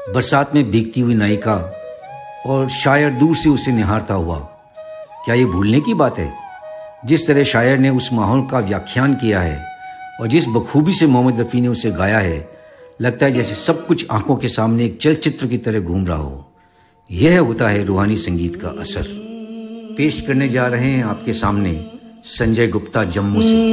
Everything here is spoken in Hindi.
बरसात में भीगती हुई नायिका और शायर दूर से उसे निहारता हुआ, क्या ये भूलने की बात है? जिस तरह शायर ने उस माहौल का व्याख्यान किया है और जिस बखूबी से मोहम्मद रफ़ी ने उसे गाया है, लगता है जैसे सब कुछ आंखों के सामने एक चलचित्र की तरह घूम रहा हो। यह होता है रूहानी संगीत का असर। पेश करने जा रहे हैं आपके सामने संजय गुप्ता जम्मू से।